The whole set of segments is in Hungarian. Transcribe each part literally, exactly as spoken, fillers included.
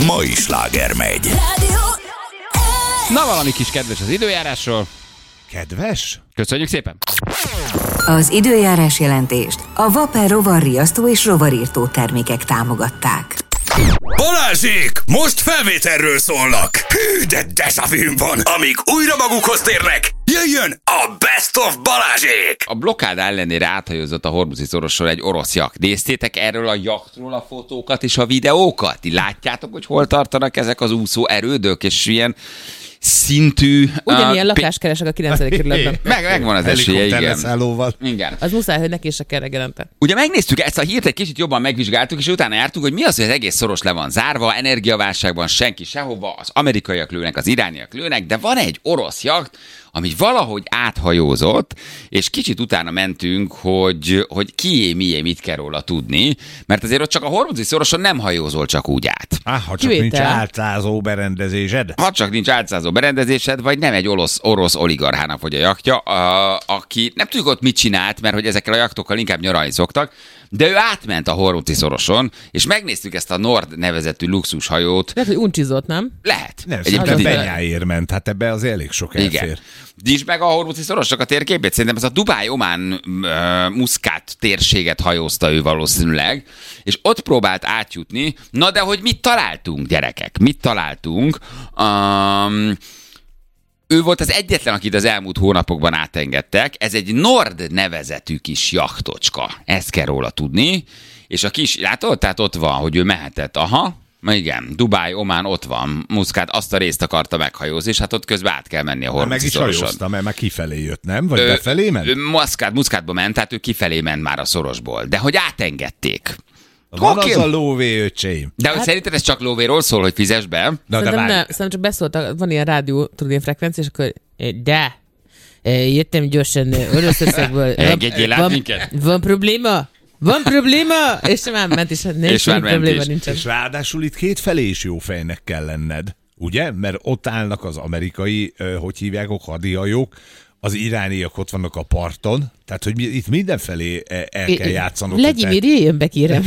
mai sláger megy. Na, valami kis kedves az időjárásról. Kedves? Köszönjük szépen! Az időjárás jelentést a Vapor rovarriasztó és rovarírtó termékek támogatták. Balázsék! Most felvételről szólnak! Hű, de deszavűm van! Amíg újra magukhoz térnek, jöjjön a Best of Balázsék! A blokkád ellenére áthajózott a Hormuzi szorosról egy orosz jakt. Néztétek erről a jaktról a fotókat és a videókat? Ti látjátok, hogy hol tartanak ezek az úszó erődök, és ilyen szintű... Ugyanilyen uh, lakáskeresek a kilencedik kerületben. Meg, megvan az esélye, igen. igen. Az muszáj, hogy neki is a kell reggelente. Ugye megnéztük ezt a hírt, egy kicsit jobban megvizsgáltuk, és utána jártunk, hogy mi az, hogy az egész szoros le van zárva, energiaválságban senki sehova, az amerikaiak lőnek, az irániak lőnek, de van egy orosz jakt, ami valahogy áthajózott, és kicsit utána mentünk, hogy, hogy kié, mié, mit kell róla tudni, mert azért ott csak a Hormuzi szoroson nem hajózol csak úgy át. Ah, ha csak Kivétel. nincs álcázó berendezésed. Ha csak nincs álcázó berendezésed, vagy nem egy orosz, orosz oligarchának vagy a jaktja, a, aki nem tudjuk ott mit csinált, mert hogy ezekkel a jaktokkal inkább nyaralni szoktak, de ő átment a Hormuzi szoroson, és megnéztük ezt a Nord nevezetű luxushajót. Lehet, hogy uncsizott, nem? Lehet. Nem, szerintem benyáért ment, hát ebbe az elég sok elfér. Igen. Nyisd meg a Hormuzi szorosnak a térképét, szerintem ez a Dubáj-Omán uh, Muszkát térséget hajózta ő valószínűleg, és ott próbált átjutni. Na de hogy mit találtunk, gyerekek? Mit találtunk? Um, ő volt az egyetlen, akit az elmúlt hónapokban átengedtek. Ez egy Nord nevezetű kis jachtocska. Ezt kell róla tudni. És a kis, látod? Tehát ott van, hogy ő mehetett. Aha. Ma igen, Dubáj, Omán ott van, Muszkát azt a részt akarta meghajózni, és hát ott közben át kell menni a Hormuzi meg is szoroson. hajózta, mert már kifelé jött, nem? Vagy Ö, befelé ment? Ő Muszkát, Muszkátba ment, tehát ő kifelé ment már a szorosból. De hogy átengedték. Van Oké. az a lóvé, öcsém. De hogy hát... szerinted ez csak lóvéról szól, hogy fizess be? Na, de Szerintem, várj. nem, szerintem csak beszóltak, van ilyen rádió, tudod, ilyen frekvencia, és akkor de, jöttem gyorsan Oroszországból. Engedjél át minket? Van probléma? Van probléma? És már ment is, nem És már ment probléma is. nincsen. És ráadásul itt kétfelé is jó fejnek kell lenned, ugye? Mert ott állnak az amerikai, hogy hívják, hadihajók, az irániak ott vannak a parton, tehát hogy itt mindenfelé el kell játszanod. Vladimir, jöjjön be, kérem.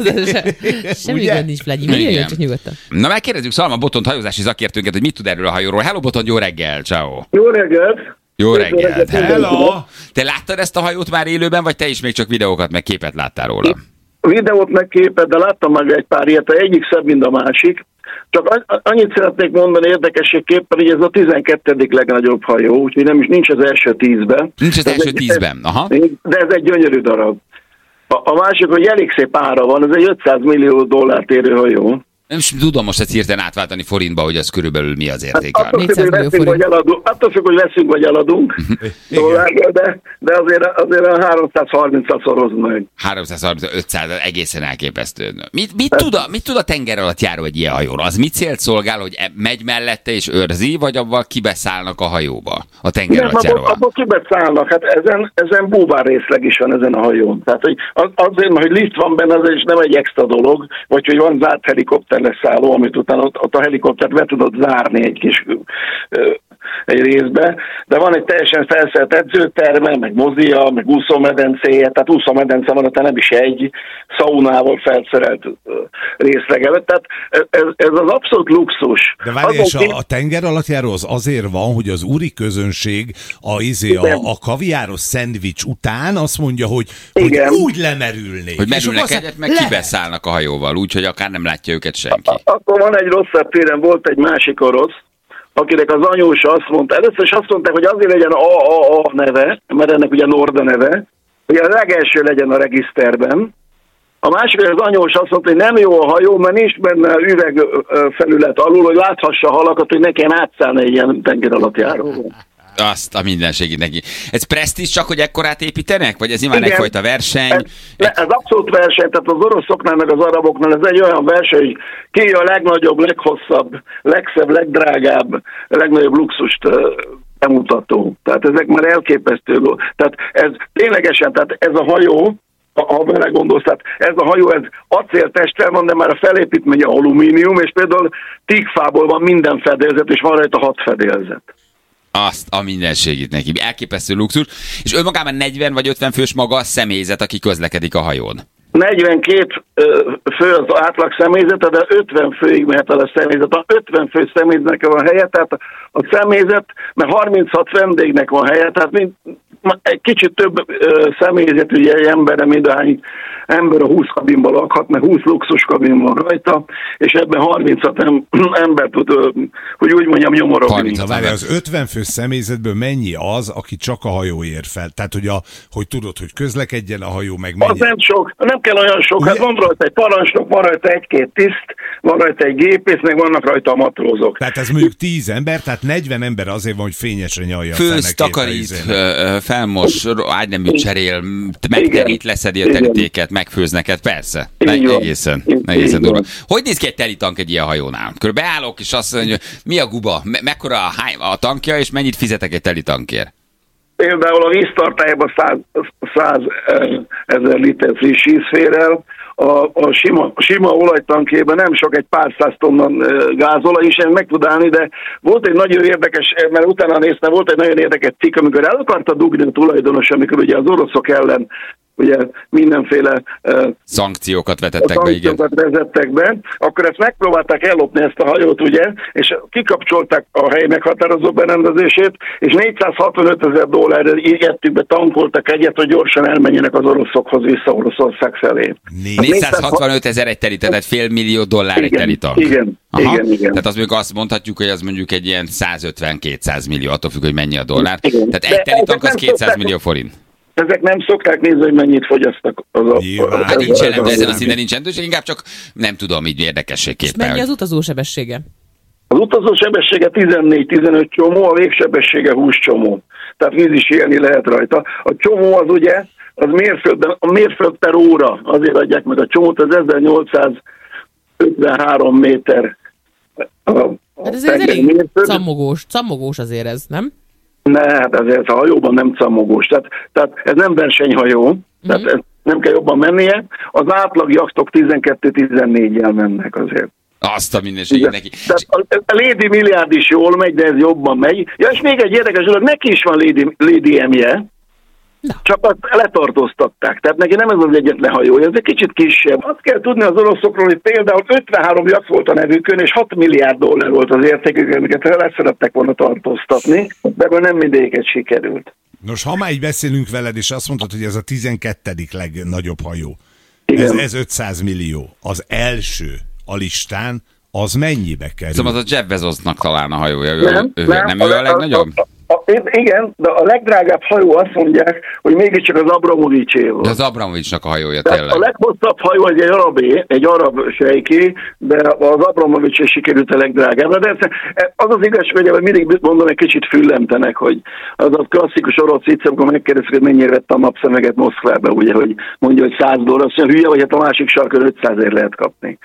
Semmi Ugye? gond nincs, Vladimir, jöjjön csak nyugodtan. Na megkérdezzük Szalma Botont, hajózási szakértőnket, hogy mit tud erről a hajóról. Hello Botont, jó reggel, ciao. Jó reggelt! Jó reggelt. Hello! Te láttad ezt a hajót már élőben, vagy te is még csak videókat, meg képet láttál róla? Videót meg képet, de láttam meg egy pár ilyet, egyik szebb, mint a másik. Csak annyit szeretnék mondani érdekességképpen, hogy ez a tizenkettedik legnagyobb hajó, úgyhogy nem is nincs az első tízben. Nincs az ez első egy, tízben, aha. De ez egy gyönyörű darab. A, a másik, hogy elég szép ára van, ez egy ötszáz millió dollárt érő hajó. Nem is tudom most ezt hirtelen átváltani forintba, hogy az körülbelül mi az Hát értéke. attól függ, hogy veszünk, vagy eladunk, attól függ, hogy veszünk, vagy eladunk dollárra, de, de azért, azért a háromszázharmincra szoroz meg. háromszázharminc, ötszáz, egészen elképesztő. Mit, mit, tud a, mit tud a tenger alatt járó egy ilyen hajóról? Az mit célt szolgál, hogy megy mellette és őrzi, vagy abban kibeszállnak a hajóba? A tenger Nem, alatt abból, járóval? abból kibeszállnak, hát ezen, ezen búvár részleg is van ezen a hajón. Tehát, hogy az, azért, hogy lift van benne, az is nem egy extra dolog, vagy hogy van zárt helikopter leszálló, amit utána ott, ott a helikoptert be tudod zárni egy kis ö, egy részbe, de van egy teljesen felszerelt edzőterme, meg mozia, meg úszómedencéje, tehát úszómedence van, tehát nem is egy szaunával felszerelt részlegelet, tehát ez, ez az abszolút luxus. De várj, és Azon a, a tenger alattjáró az azért van, hogy az úri közönség a, izé, a, a kaviáros szendvics után azt mondja, hogy, hogy úgy lemerülnék. Hogy merülnek És egyet, meg lehet. kibeszállnak a hajóval, úgyhogy akár nem látja őket senki. Akkor van egy rosszabb téren, volt egy másik orosz, akinek az anyósa azt mondta, először is azt mondták, hogy azért legyen a a a neve, mert ennek ugye Norda neve, hogy a legelső legyen a regiszterben. A másik, hogy az anyós azt mondta, hogy nem jó a hajó, mert nincs benne üvegfelület alul, hogy láthassa a halakat, hogy ne kelljen átszállni egy ilyen tenger alatt járóval. Azt a mindenségét neki. Ez presztízs csak, hogy ekkorát építenek? Vagy ez nyilván Igen. egyfajta verseny? Ez, egy... ez abszolút verseny, tehát az oroszoknál meg az araboknál ez egy olyan verseny, hogy ki a legnagyobb, leghosszabb, legszebb, legdrágább, legnagyobb luxust bemutató. Tehát ezek már elképesztő. Tehát ez ténylegesen, tehát ez a hajó, ha belegondolsz, tehát ez a hajó, ez acéltesttel van, de már a felépítménye alumínium, és például tígfából van minden fedélzet, és van rajta hat fedélzet. Azt a mindenségét neki. Elképesztő luxus. És önmagában negyven vagy ötven fős maga a személyzet, aki közlekedik a hajón. negyvenkét fő az átlag személyzete, de ötven főig mehet el a személyzet. A ötven fő személyzetnek van helye, tehát a személyzet, mert harminchat vendégnek van helye, tehát mind, egy kicsit több személyzet, ugye egy emberre, mint ahány ember a húsz kabinban lakhat, mert húsz luxus kabin van rajta, és ebben harminchat ember tud, hogy úgy mondjam, nyomorogni. Na várj, az ötven fő személyzetből mennyi az, aki csak a hajó ér fel? Tehát, hogy, a, hogy tudod, hogy közlekedjen a hajó, meg mennyi? Az nem sok, nem kell olyan sok, hát van rajta egy parancsnok, van rajta egy-két tiszt, van rajta egy gépész, meg vannak rajta a matrózok. Tehát ez mondjuk tíz ember, tehát negyven ember azért van, hogy fényesre nyalja fel. Főz, takarít, felmos, ágyneműt cserél, megterít, leszedi a terítéket, megfőz neked, persze. Egészen, egészen durva. Hogy néz ki egy telitank egy ilyen hajónál? Akkor beállok, és azt mondja, mi a guba, me- mekkora a, hány, a tankja, és mennyit fizetek egy telitankért? Például a víztartályban száz ezer liter friss víz fér el, a, a sima, sima olajtankjében nem sok, egy pár száz tonna gázolaj is, meg tud állni, de volt egy nagyon érdekes, mert utána néztem, volt egy nagyon érdekes cikk, amikor el akarta dugni a tulajdonos, amikor ugye az oroszok ellen ugye mindenféle uh, szankciókat vetettek be, igen. vezettek be, akkor ezt megpróbálták ellopni ezt a hajót, ugye, és kikapcsolták a hely meghatározó berendezését, és négyszázhatvanöt ezer dollárra égettük be, tankoltak egyet, hogy gyorsan elmenjenek az oroszokhoz vissza Oroszország felé. négyszázhatvanöt ezer egy teli, tehát fél millió dollár egy telitank. Igen, Aha. igen, igen. Tehát az mondjuk azt mondhatjuk, hogy az mondjuk egy ilyen százötven-kétszáz millió, attól függ, hogy mennyi a dollár. Igen. Tehát egy telitank az kétszáz millió forint. Ezek nem szokták nézni, hogy mennyit fogyasztak. Az a, Nyilván. Hát nincs jelen, de ezen a szinten nincs jelentőség, inkább csak nem tudom, így érdekességképpen. És mennyi az utazósebessége? Az utazósebessége tizennégy-tizenöt csomó, a végsebessége húsz csomó. Tehát víz is élni lehet rajta. A csomó az ugye, az mérföldben, a mérföld per óra, azért adják meg a csomót, az ezernyolcszázötvenhárom méter. A, a hát ez elég cammogós, cammogós azért ez, nem? Ne, hát ezért a hajóban nem cammogós. Tehát, tehát ez nem versenyhajó, mm-hmm. tehát ez nem kell jobban mennie. Az átlag jachtok tizenkettő-tizennégyjel mennek azért. Azt a minőségét neki. Tehát a, a Lady Milliárd is jól megy, de ez jobban megy. Ja, és még egy érdekes dolog, neki is van Lady, Lady M-je, csak azt letartóztatták. Tehát neki nem ez az egyetlen hajója, ez egy kicsit kisebb. Azt kell tudni az oroszokról, hogy például ötvenhárom jacht volt a nevükön, és hat milliárd dollár volt az értékük, amiket leszerettek volna tartóztatni, de ebből nem mindegyiket sikerült. Nos, ha már így beszélünk veled, és azt mondtad, hogy ez a tizenkettedik legnagyobb hajó. Ez, ez ötszáz millió. Az első a listán, az mennyibe kerül? Szóval az a Jeff Bezosnak talán a hajója. Ő, Nem, ő, nem, nem ő a legnagyobb? A, a, a, igen, de a legdrágább hajó azt mondják, hogy mégiscsak az Abramovicsé volt. De az Abramovicsnak a hajója, Tehát tényleg. a leghosszabb hajó egy arabé, egy arab sejké, de az Abramovicsé sikerült a legdrágább. De az az igazság, hogy mindig mondom, egy kicsit füllemtenek, hogy az a klasszikus orosz vicc, amikor megkérdezik, hogy mennyire vette a napszemeget Moszkvába, ugye, hogy mondja, hogy száz dollár, azt mondja, hülye, vagy hát a másik sarkon ötszázért lehet kapni.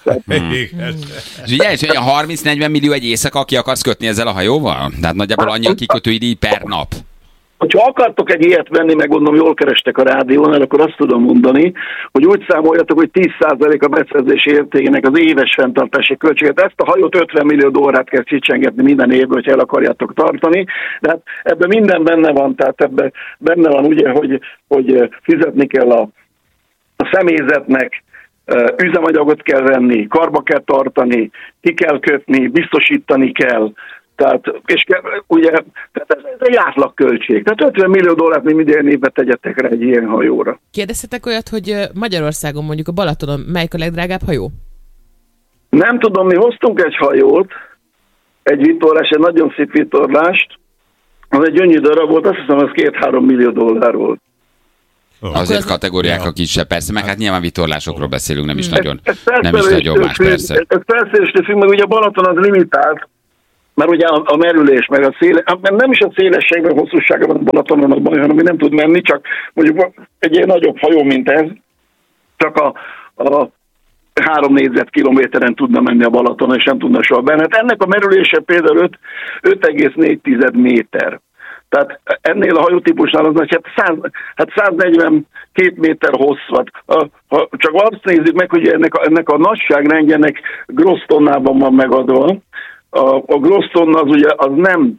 És ugye, és a harminc-negyven millió egy éjszaka, aki akarsz kötni ezzel a hajóval? Tehát nagyjából annyi a kikötői díj per nap. Hogyha akartok egy ilyet venni, meg gondolom jól kerestek a rádiónál, akkor azt tudom mondani, hogy úgy számoljatok, hogy tíz százalék a beszerzési értékének az éves fenntartási költséget. Ezt a hajót ötven millió dollárt kell kicsengetni minden évben, hogyha el akarjátok tartani. De hát ebben minden benne van, tehát ebben benne van ugye, hogy, hogy fizetni kell a, a személyzetnek, üzemanyagot kell venni, karba kell tartani, ki kell kötni, biztosítani kell. Tehát, és ugye, tehát ez, ez egy átlagköltség. Tehát ötven millió dollárt még minden évben tegyetek rá egy ilyen hajóra. Kérdeztetek olyat, hogy Magyarországon mondjuk a Balatonon melyik a legdrágább hajó? Nem tudom, mi hoztunk egy hajót, egy vitorlás, egy nagyon szép vitorlást, az egy gyönyörű darab volt, azt hiszem, az két-három millió dollár volt. Oh. Azért kategóriák a kisebb, persze, meg hát nyilván vitorlásokról beszélünk, nem is ez, nagyon, ez nem is nagyon más, függ, persze. Ez felszereléstől függ, meg ugye a Balaton az limitált, mert ugye a, a merülés, meg a széle, nem is a szélességben, a hosszúságban van a Balatonon a baj, hanem nem tud menni, csak mondjuk egy ilyen nagyobb hajó, mint ez, csak a, a három négyzetkilométeren tudna menni a Balatonon, és nem tudna soha benne. Hát ennek a merülése például öt egész négy méter. Tehát ennél a hajótípusnál az nagy, hát, hát száznegyvenkét méter hosszat. Ha csak azt nézzük meg, hogy ennek a, ennek a nagyságrendjének grossz tonnában van megadva. A, a grossz tonna az ugye az nem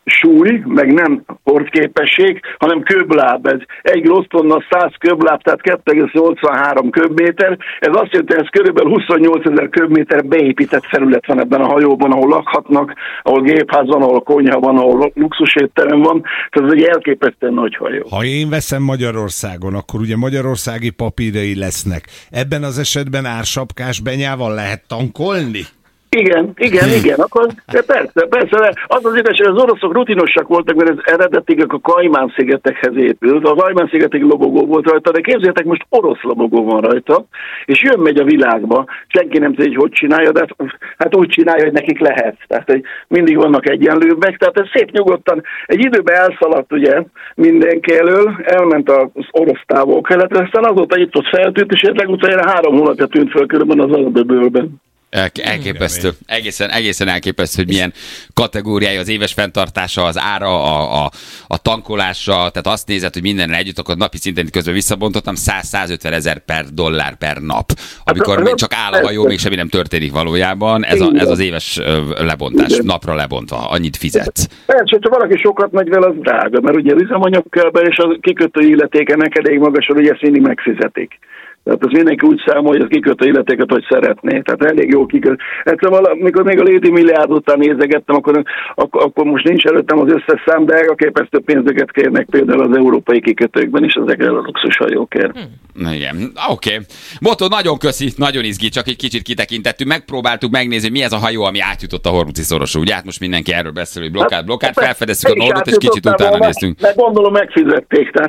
súly, meg nem hordképesség, hanem köbláb. Ez egy rossz tonna száz köbláb, tehát kettő egész nyolcvanhárom köbméter. Ez azt jelenti, hogy ez körülbelül huszonnyolcezer köbméter beépített felület van ebben a hajóban, ahol lakhatnak, ahol gépház van, ahol konyha van, ahol luxusétterem van. Tehát ez egy elképesztően nagy hajó. Ha én veszem Magyarországon, akkor ugye magyarországi papírjai lesznek. Ebben az esetben ársapkás benyával lehet tankolni? Igen, igen, igen, akkor persze, persze, de az az igazság, hogy az oroszok rutinosak voltak, mert ez eredetileg a Kajmán-szigetekhez épült, a Kajmán-szigeteki lobogó volt rajta, de képzeljétek, most orosz lobogó van rajta, és jön megy a világba, senki nem tudja, hogy hogy csinálja, de hát úgy csinálja, hogy nekik lehet, tehát hogy mindig vannak egyenlőbbek, tehát ez szép nyugodtan, egy időben elszaladt ugye mindenki elől, elment az orosz távol-keletre, aztán azóta itt ott feltűnt, és legutoljára három hónapja tűnt föl körülbelül az Alaböbölben. Elképesztő. Egészen, egészen elképesztő, hogy milyen kategóriája az éves fenntartása, az ára, a, a, a tankolása, tehát azt nézed, hogy mindenre együtt, akkor napi szinten közben visszabontottam, száz-százötven ezer per dollár per nap. Amikor még csak áll a hajó, még semmi nem történik valójában, ez, a, ez az éves lebontás, napra lebontva, annyit fizetsz. Persze, hogyha valaki sokat megy vele, az drága, mert ugye üzemanyag kell be, és a kikötő illetékenek elég magas, hogy ezt mindig megfizetik. Tehát az mindenki úgy számol, hogy az kikötő illetéket, hogy szeretné. Tehát elég jó kikötő. Egyszerűen, amikor még a Lady Milliárd után nézegettem, akkor, akkor, akkor most nincs előttem az összes szám, de elképesztő pénzeket kérnek például az európai kikötőkben is ezekre a luxushajókért. Hmm. Igen, oké. Okay. Botó, nagyon köszi, nagyon izgi, csak egy kicsit kitekintettünk. Megpróbáltuk megnézni, mi ez a hajó, ami átjutott a Hormuzi szoroson. Ugye hát most mindenki erről beszél, hogy blokkád, blokkád, felfedeztük a Nordot, és kicsit utána néztünk. Mert gondolom megfizették, tehát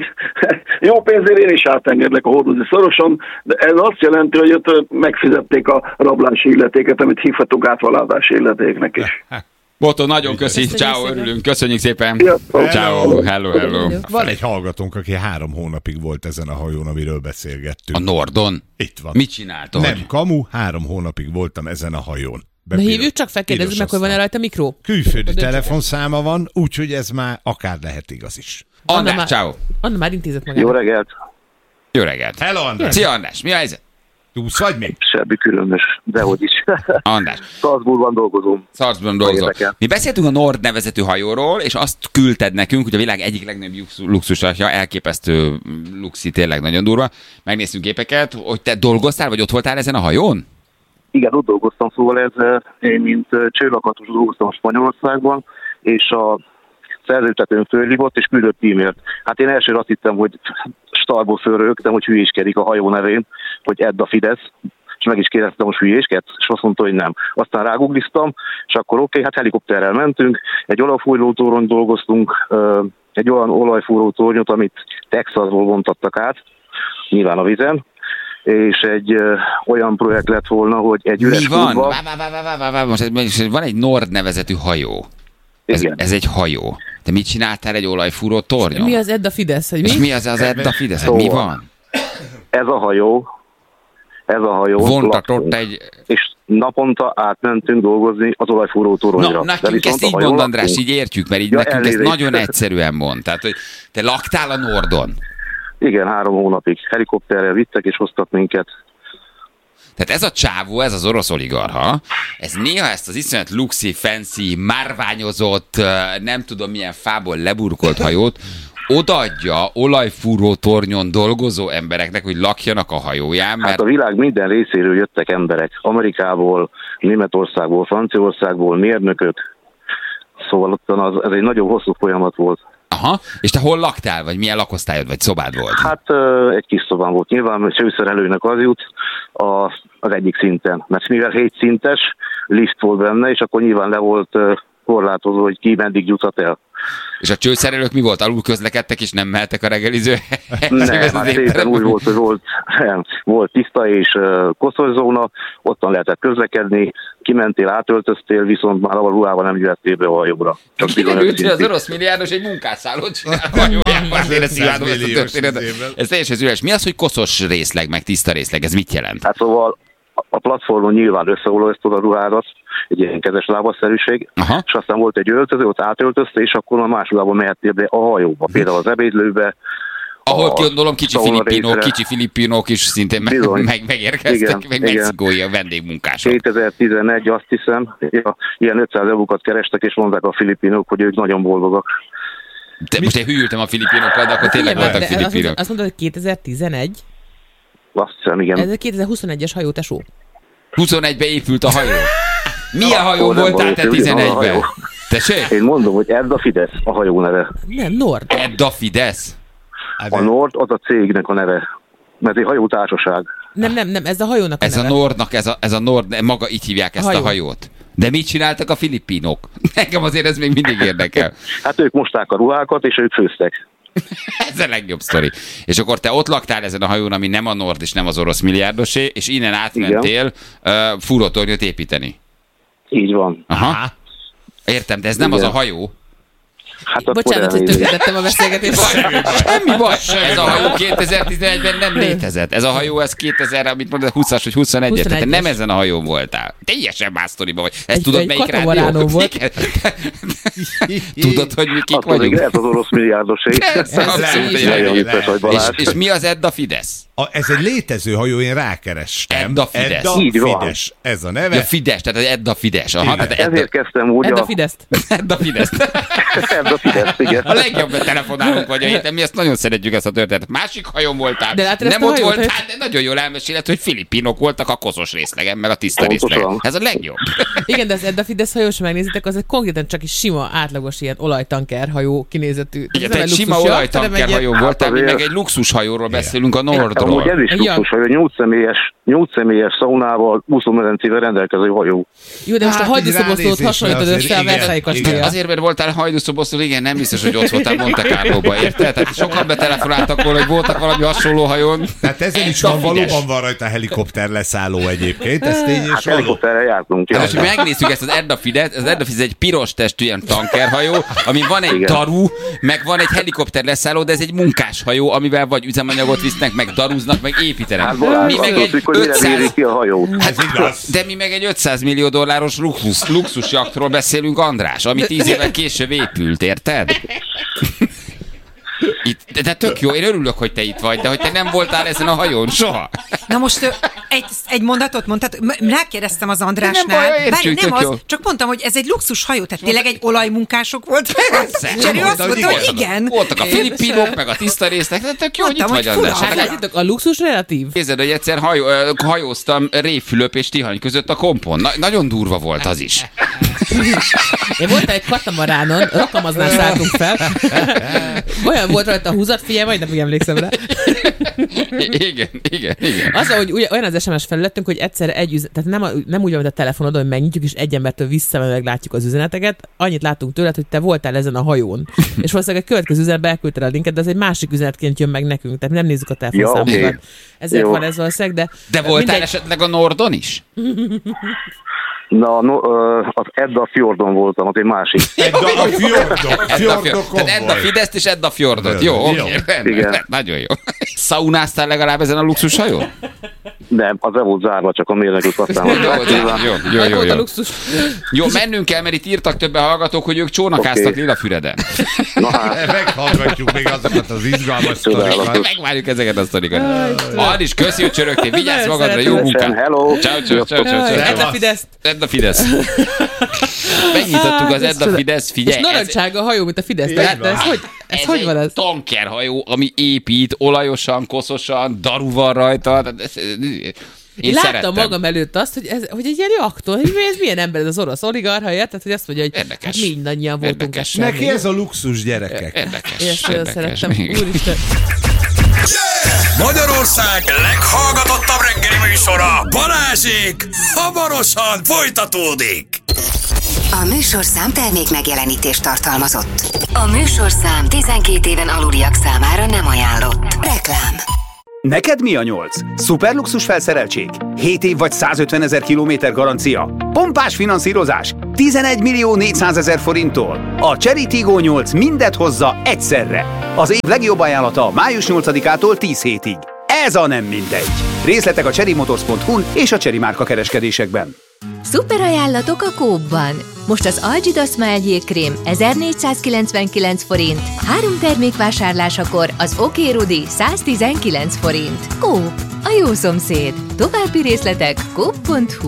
jó pénzért én is átengedlek a Hormuzi szoroson, de ez azt jelenti, hogy ott megfizették a rablási illetéket, amit hívhatunk átvaládási illetéknek is. Botó, nagyon köszi, ciao, örülünk, köszönjük szépen. Ciao, hello, hello. Van egy hallgatónk, aki három hónapig volt ezen a hajón, amiről beszélgettünk. A Nordon? Itt van. Mit csináltad? Nem kamu, három hónapig voltam ezen a hajón. De hívjuk csak, felkérdezzük meg, hogy van-e rajta mikró? Külföldi telefonszáma van, úgyhogy ez már akár lehet igaz is. András, ciao. Anna már intézett magának. Jó reggelt. Jó reggelt. Hello, András. Szia, András, mi a helyzet? Túsz vagy még? Semmi különös, dehogy is. András. Salzburgban dolgozom. Salzburgban dolgozom. Mi beszéltünk a Nord nevezetű hajóról, és azt küldted nekünk, hogy a világ egyik legnagyobb luxusatja, elképesztő luxi, tényleg nagyon durva. Megnéztünk képeket, hogy te dolgoztál, vagy ott voltál ezen a hajón? Igen, ott dolgoztam, szóval ez, én mint csőlakatos dolgoztam Spanyolországban, és a szerzőtetőn fölhívott, és küldött e-mailt. Hát én elsőre azt hittem, hogy starból fölrögtem, hogy hülyéskedik a hajó nevén, hogy edd a Fidesz, és meg is kérdeztem, hogy hülyéskedsz, és azt mondta, hogy nem. Aztán rágugliztam, és akkor oké, okay, hát helikopterrel mentünk, egy olajfúró torony dolgoztunk, egy olyan olajfúró tornyot, amit Texasból vontattak át, nyilván a vizen, és egy ö, olyan projekt lett volna, hogy egy üres Mi van? klubba... Vá, vá, vá, vá, vá, vá. Most, most van egy Nord nevezetű hajó. Ez, ez egy hajó. Te mit csináltál egy olajfúró tornyon? Mi az Edda Fidesz? Hogy mi? És mi az az Edda Fidesz? Szóval, mi van? Ez a hajó, ez a hajó vontatott egy... És naponta átmentünk dolgozni az olajfúró toronyra. Na, nekünk ezt így mond, András, így értjük, mert így ja, nekünk ezt nagyon egyszerűen mond. Tehát, hogy te laktál a Nordon. Igen, három hónapig helikopterrel vittek és hoztak minket. Tehát ez a csávó, ez az orosz oligarha, ez néha ezt az iszonyat luxi, fancy, márványozott, nem tudom milyen fából leburkolt hajót odaadja olajfúró tornyon dolgozó embereknek, hogy lakjanak a hajóján, mert... Hát a világ minden részéről jöttek emberek. Amerikából, Németországból, Franciaországból, mérnökök. Szóval ott az, ez egy nagyon hosszú folyamat volt. Aha, és te hol laktál, vagy milyen lakosztályod, vagy szobád volt? Hát egy kis szobám volt. Nyilván főszerelőnek az jut a, az egyik szinten. Mert mivel hét szintes lift volt benne, és akkor nyilván le volt korlátozó, hogy ki meddig juthat el. És a csőszerelők mi volt? Alul közlekedtek, és nem mehettek a reggeliző? Nem, hát szépen úgy volt, hogy volt, volt tiszta és uh, koszos zóna, ottan lehetett közlekedni, kimentél, átöltöztél, viszont már a ruhával nem jöttél be a hajóra. Kiderült, az orosz milliárdos egy munkásszállót csinál a hajójában. Ez teljesen üres. Mi az, hogy koszos részleg, meg tiszta részleg? Ez mit jelent? Hát szóval a platformon nyilván összeolajoztod a ruhádat, egy ilyen kezes lábasszerűség, aha, és aztán volt egy öltöző, ott átöltözte, és akkor a másodában mehettél be a hajóba, például az ebédlőbe, Ahol gondolom kicsi filippinok, kicsi filippinok is szintén meg, meg, megérkeztek, igen, meg igen. Mexikói a vendégmunkások. kétezer-tizenegy azt hiszem, ilyen ötszáz eurókat kerestek, és mondták a filippinok, hogy ők nagyon boldogak. De most én hűltem a filippinokkal, de akkor tényleg voltak filippinok. Azt mondod, hogy kétezer-tizenegy? Azt hiszem, igen. Ez a kétezer-huszonegyes hajó, tesó. huszonegyben épült a hajó. Milyen hajó voltál te tizenegyben? Tessék? Én mondom, hogy Edda Fidesz a hajó neve. Nem, Nord. Edda Fidesz? A Nord az a cégnek a neve. Mert egy hajótársaság. Nem, nem, nem, ez a hajónak a ez neve. A Nordnak, ez a, ez a Nord, maga így hívják ezt a, hajó. a hajót. De mit csináltak a filippinok? Nekem azért ez még mindig érdekel. Hát ők mosták a ruhákat, és ők főztek. Ez a legjobb sztori. És akkor te ott laktál ezen a hajón, ami nem a Nord és nem az orosz milliárdosé, és innen átmentél uh, fúrótornyot építeni. Így van. Aha. Értem, de ez nem Igen. az a hajó. Hát bocsánat, hogy tökéletettem a beszélgetést. Semmi baj. Ez a hajó kétezer-tizenegyben nem létezett. Ez a hajó, ez kétezer, amit mondod, húszas vagy huszonegyes. Tehát nem ezen a hajón voltál. Teljesen más sztoriba vagy. Ezt egy, tudod, egy melyik rádió? Volt. Tudod, hogy mi kik Attól vagyunk? Ez az orosz milliárdosé. És, és mi az Edda Fidesz? A, ez egy létező hajó, én rákerestem. Edda Fidesz. Edda Így van. Fidesz. Ez a neve. Ja, Fidesz, tehát az Edda Fidesz. Aha, tehát Edda... Ezért kezdtem úgy Edda a... Fidesz. Edda Fidesz. Edda Fidesz, igen. A legjobb telefonálunk vagy a héten, mi ezt nagyon szeretjük ezt a történetet. Másik hajón voltál, de nem ott voltál, de nagyon jól elmeséled, hogy filippinok voltak a koszos részlegen, meg a tiszta részlegen. Ez a legjobb. Igen, de az Edda Fidesz hajó, sem megnézitek, az egy konkrétan csak is sima, átlagos ilyen olajtanker hajó kinézetű. Igen, te egy sima olajtanker hajó voltál, mi meg egy luxus hajóról beszélünk, a Nordról. Ez is luxus hajó, nyolc személyes, nyolc személyes szaunával, úszómedencével rendelkező hajó. Jó, de most a hajdúszoboszlót hasonlítod össze a Versailles kastélyal. Azért, mert voltál hajdúszoboszló, igen, nem biztos, hogy ott voltál Monte Carlóba, érted? Tehát sokan betelefonáltak volna, hogy voltak valami hasonló hajón. Tehát ezen is van, valóban van rajta helikopter leszálló egyébként. Ez tény és hát helikopterre jártunk. Ja. Most megnézzük ezt az Edda Fidesz, az Edda Fidesz egy piros testű ilyen tankerhajó, ami van egy igen. daru, meg van egy helikopter leszálló, de ez egy munkáshajó, amivel vagy üzemanyagot visznek, meg daruznak, meg építenek. Hát Balázs, mi meg egy ötszáz... ki a hajó. Hát, de mi meg egy ötszáz millió dolláros luxus, luxusjaktról beszélünk, András, ami tíz évvel később épült, érted? Itt, de, de tök jó, én örülök, hogy te itt vagy, de hogy te nem voltál ezen a hajón soha. Na most egy, egy mondatot mondtad, rákérdeztem az Andrásnál. Nem baj, értjük, nem tök az, jó. Csak mondtam, hogy ez egy luxus hajó, tehát tényleg egy olajmunkások volt. És ő azt mondta, hogy igen. Voltak a filippinok, meg a tiszta részek, de tök jó, hogy itt vagy, András. Hát a luxus relatív. Képzeld, hogy egyszer hajó, hajóztam Révfülöp és Tihany között a kompon. Na, nagyon durva volt az is. Én voltam egy katamaránon, Rakamaznál szálltunk fel. Olyan volt rajta a húzat, figyelj, majd nem emlékszem rá. Igen, igen, igen. Az, hogy olyan az es em es felületünk, hogy egyszer egy üzenet, tehát nem, a, nem úgy, mint a telefonodon, hogy megnyitjuk, és egy embertől visszamenőleg látjuk az üzeneteket. Annyit láttunk tőled, hogy te voltál ezen a hajón. És valószínűleg a következő üzenetbe elküldted a linket, de ez egy másik üzenetként jön meg nekünk, tehát nem nézzük a telefonszámokat. Ja, okay. Ezért jó. Van ez valószínűleg, de... De voltál mindegy... esetleg a Nordon is? Na, no, az Edda Fjordon voltam, az egy másik. Edda a Fjordon. Tehát Edda Fideszt és Edda Fjordot. Jó, oké. Nagyon jó. Szaunáztál legalább ezen a luxus hajón? Nem, az el volt zárva, csak a mérnökük aztán. Jó, jó, jó, jó. Jó, mennünk kell, mert itt írtak többen hallgatók, hogy ők csónakáztak okay. Lilafüreden. Na hát. Meghallgatjuk még azokat az izgalmas sztorikat. Megvárjuk ezeket a sztorikat. Andis, köszi, hogy csörögtél. Vigyázz magadra, jó munkát. Hello. Ciao, ciao, ciao, ciao. Edda Fidesz. Edda Fidesz. Megnyitottuk az Edda Fidesz, figyelj. És narancsága a hajó, mint a Fidesz. De ez hogy, ez ez hogy van ez? Egy tankerhajó, ami épít, olajosan, koszosan, daru van rajta. Én láttam szerettem. magam előtt azt, hogy ez hogy egy ilyen jakton, hogy ez milyen ember, ez az orosz oligarcha, érted, hogy azt mondja, hogy érdekes. Hát mindannyian voltunk Érdekes. Neki ez a luxus, gyerekek. Érdekes. Én ezt nagyon szerettem. Érdekes. Úristen. Yeah! Magyarország leghallgatottabb reggeli műsora, Balázsék, hamarosan folytatódik. A műsorszám termék megjelenítést tartalmazott. A műsorszám tizenkét éven aluliak számára nem ajánlott. Reklám. Neked mi a nyolc? Szuperluxus felszereltség? hét év vagy százötvenezer kilométer garancia? Pompás finanszírozás? tizenegy millió négyszázezer forinttól? A Chery Tiggo nyolc mindet hozza egyszerre. Az év legjobb ajánlata május nyolcadikától tíz hétig. Ez a nem mindegy. Részletek a cherry motors pont hu-n és a Chery márka kereskedésekben. Szuper ajánlatok a Coop-ban. Most az Algida Smile jégkrém ezernégyszázkilencvenkilenc forint, három termék vásárlásakor az Oké Rudi száztizenkilenc forint. Coop, a jó szomszéd. További részletek coop pont hu.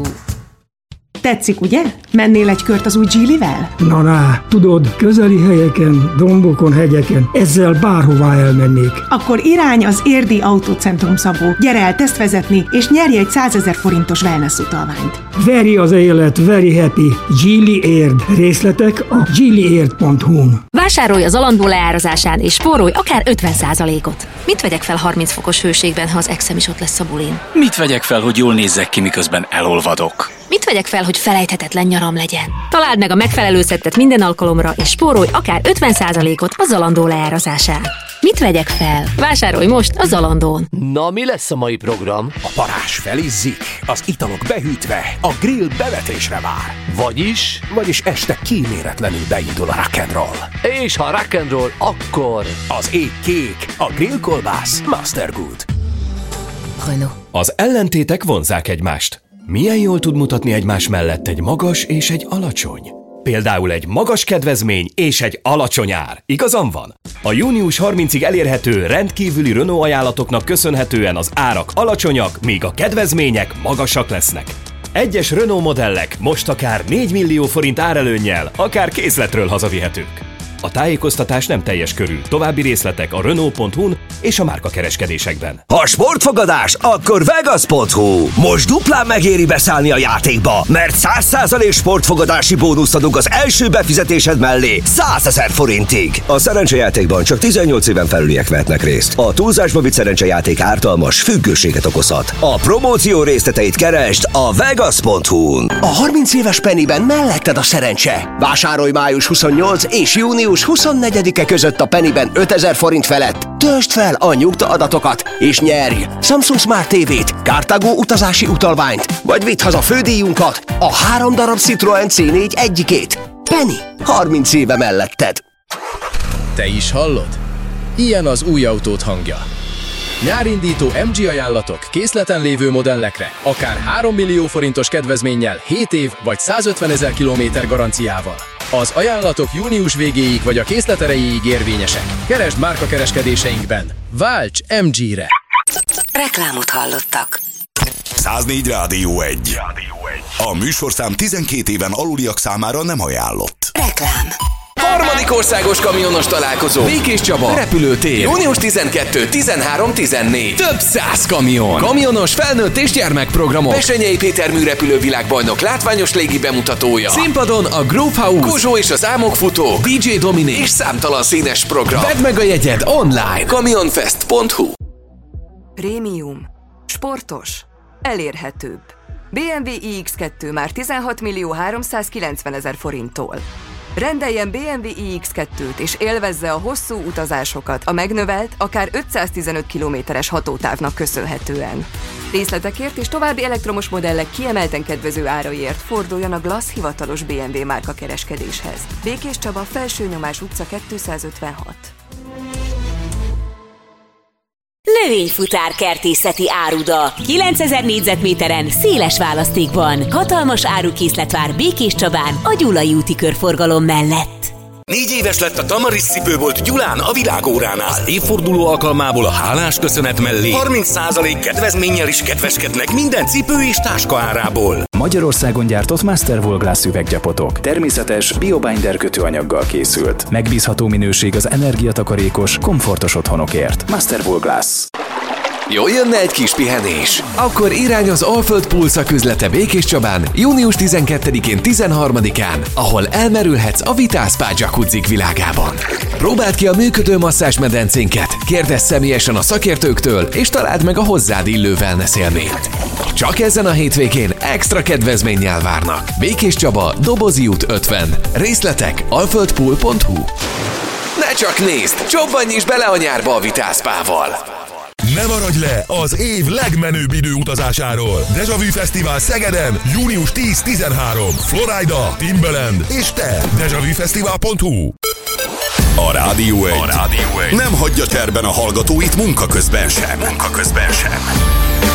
Tetszik, ugye? Mennél egy kört az új Geely-vel? Na, na, tudod, közeli helyeken, dombokon, hegyeken, ezzel bárhová elmennék. Akkor irány az Érdi Autócentrum, Szabó. Gyere el tesztvezetni, és nyerj egy százezer forintos wellness utalványt. Veri az élet, very happy. Geely Érd. Részletek a geely érd pont hu-n. Vásárolj az Zalando leárazásán, és spórolj akár ötven százalékot. Mit vegyek fel harminc fokos hőségben, ha az exem is ott lesz a bulin? Mit vegyek fel, hogy jól nézzek ki, miközben elolvadok? Mit vegyek fel, hogy felejthetetlen nyaram legyen? Találd meg a megfelelő szettet minden alkalomra, és spórolj akár ötven százalékot a Zalando leárazásán. Mit vegyek fel? Vásárolj most a Zalandón. Na, mi lesz a mai program? A parázs felizzik, az italok behűtve, a grill bevetésre vár. Vagyis? Vagyis este kíméletlenül beindul a rock'n'roll. És ha rock'n'roll, akkor... Az ég kék, a grillkolbász Mastergood. Renault. Az ellentétek vonzzák egymást. Milyen jól tud mutatni egymás mellett egy magas és egy alacsony? Például egy magas kedvezmény és egy alacsony ár. Igazam van? A június harmincadikáig elérhető rendkívüli Renault ajánlatoknak köszönhetően az árak alacsonyak, míg a kedvezmények magasak lesznek. Egyes Renault modellek most akár négy millió forint árelőnnyel, akár készletről hazavihetők. A tájékoztatás nem teljes körű. További részletek a renault pont hu-n és a márkakereskedésekben. Ha sportfogadás, akkor vegas pont hu. Most duplán megéri beszállni a játékba, mert száz százalék sportfogadási bónuszt adunk az első befizetésed mellé százezer forintig. A szerencsejátékban csak tizennyolc éven felüliek vehetnek részt. A túlzásba vitt szerencsejáték ártalmas, függőséget okozhat. A promóció részleteit keresd a vegas pont hu-n. A harminc éves Pennyben melletted a szerencse. Vásárolj május huszonnyolcadika és június huszonnegyedike között a Pennyben ötezer forint felett. Töltsd fel a nyugta adatokat, és nyerj Samsung Smart té vét, Cartago utazási utalványt, vagy vidd haza fődíjunkat, a három darab Citroen cé négy egyikét. Penny, harminc éve melletted. Te is hallod? Ilyen az új autód hangja. Nyárindító em gé ajánlatok készleten lévő modellekre, akár három millió forintos kedvezménnyel, hét év vagy százötvenezer kilométer garanciával. Az ajánlatok június végéig vagy a készlet erejéig érvényesek. Keresd márkakereskedéseinkben. Válts em gére! Reklámot hallottak. száznégy Rádió egy. A műsorszám tizenkét éven aluliak számára nem ajánlott. Reklám. Harmadik országos kamionos találkozó. Békés Csaba. Repülőtér. június tizenkettő, tizenhárom, tizennégy. Több száz kamion. Kamionos felnőtt és gyermekprogramok. Besenyei Péter műrepülő világbajnok látványos légi bemutatója. Színpadon a Groove House, Kozsó és az Álmokfutó, dé dzsé Dominik és számtalan színes program. Vedd meg a jegyed online. kamionfest pont hu. Prémium. Sportos. Elérhetőbb. bé em vé i iksz kettő már tizenhat millió háromszázkilencvenezer forinttól. Rendeljen bé em vé i iksz kettőt és élvezze a hosszú utazásokat a megnövelt, akár ötszáztizenöt kilométeres hatótávnak köszönhetően. Részletekért és további elektromos modellek kiemelten kedvező áraiért forduljon a Glass hivatalos bé em vé márka kereskedéshez. Békés Csaba, Felsőnyomás utca kétszázötvenhat. Növényfutár kertészeti áruda. kilencezer négyzetméteren, széles választékban. Hatalmas árukészlet vár Békés Csabán, a Gyulai úti körforgalom mellett. Négy éves lett a Tamaris cipőbolt Gyulán a Világóránál. Az évforduló alkalmából a hálás köszönet mellé harminc százalék kedvezménnyel is kedveskednek minden cipő és táska árából. Magyarországon gyártott Masterwool Glass üveggyapotok. Természetes, biobinder kötőanyaggal készült. Megbízható minőség az energiatakarékos, komfortos otthonokért. Masterwool Glass. Jól jönne egy kis pihenés? Akkor irány az Alföld Pool szaküzlete Békés Csabán június tizenkettedikén, tizenharmadikán, ahol elmerülhetsz a Vitál Spa jacuzzik világában. Próbáld ki a működő masszázsmedencénket, kérdezz személyesen a szakértőktől, és találd meg a hozzád illő wellness élményt. Csak ezen a hétvégén extra kedvezménnyel várnak. Békés Csaba, Dobozi út ötven. Részletek alföldpool pont hu. Ne csak nézd, csobbanj is bele a nyárba a Vitál Spával. Ne maradj le az év legmenőbb időutazásáról. Déjà Vu Fesztivál Szegeden, június tíz-tizenhárom. Florida, Timbaland és te. déjà vu fesztivál pont hu. A Rádió egy. A Rádió egy nem hagyja cserben a hallgatóit munka közben sem. Munka közben sem.